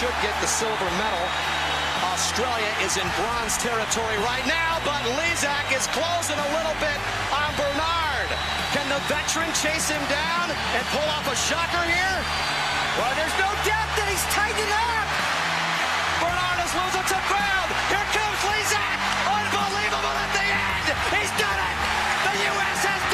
should get the silver medal. Australia is in bronze territory right now, but Lezak is closing a little bit on Bernard. Can the veteran chase him down and pull off a shocker here? Well, there's no doubt that he's tightened up.